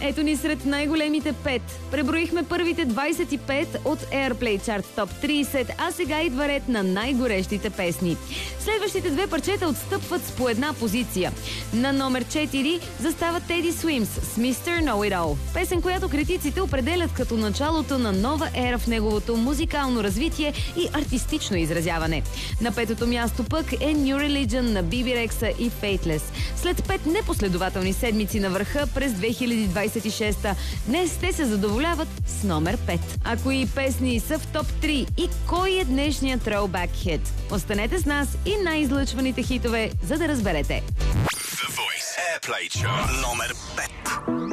Ето ни сред най-големите 5. Преброихме първите 25 от Airplay Chart Top 30, а сега идва ред на най-горещите песни. Следващите две парчета отстъпват с по една позиция. На номер 4 застава Teddy Swims с Mr. Know It All. Песен, която критиците определят като началото на нова ера в неговото музикално развитие и артистично изразяване. На петото място пък е New Religion на Bibi Rexa и Faithless. След 5 непоследователни седмици на върха през 2026, днес те се задоволяват с номер 5. А кои песни са в топ 3 и кой е днешният throwback хит? Останете с нас и най-излъчваните хитове, за да разберете. The Voice Airplay Chart номер 5.